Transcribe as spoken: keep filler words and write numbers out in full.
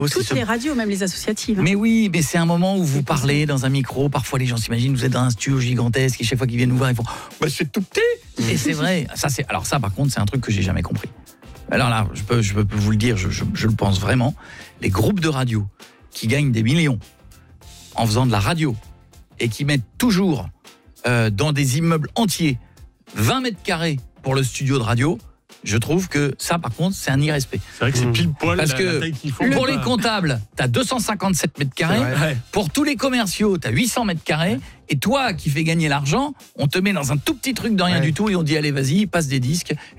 Toutes les radios, même les associatives. Hein. Mais oui, mais c'est un moment où vous parlez dans un micro. Parfois, les gens s'imaginent, vous êtes dans un studio gigantesque et chaque fois qu'ils viennent nous voir, ils font bah, « c'est tout petit !» Et c'est vrai. Ça, c'est... Alors ça, par contre, c'est un truc que j'ai jamais compris. Alors là, je peux, je peux vous le dire, je, je, je le pense vraiment. Les groupes de radio qui gagnent des millions en faisant de la radio et qui mettent toujours euh, dans des immeubles entiers vingt mètres carrés pour le studio de radio, je trouve que ça, par contre, c'est un irrespect. C'est vrai que c'est pile poil Parce la, que la taille qu'il faut. pour les comptables, t'as deux cent cinquante-sept mètres carrés. Ouais. Pour tous les commerciaux, t'as huit cents mètres carrés. Et toi, qui fais gagner l'argent, on te met dans un tout petit truc de rien ouais. du tout et on dit allez, vas-y, passe des disques.